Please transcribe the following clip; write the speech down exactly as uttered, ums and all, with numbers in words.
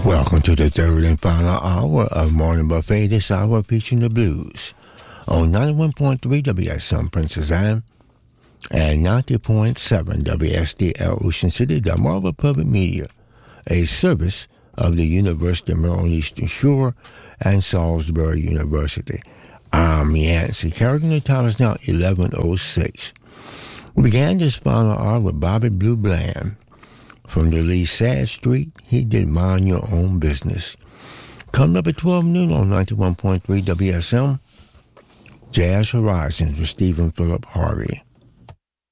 Welcome to the third and final hour of Morning Buffet, this hour featuring the blues on ninety-one point three W S M Princess Anne and ninety point seven W S D L Ocean City, Delmarva Public Media, a service of the University of Maryland Eastern Shore and Salisbury University. I'm Yancey Kerrigan. The time is now eleven oh six. We began this final hour with Bobby Blue Bland. From the Lee Sad Street, he did Mind Your Own Business. Coming up at twelve noon on ninety-one point three W S M, Jazz Horizons with Stephen Philip Harvey.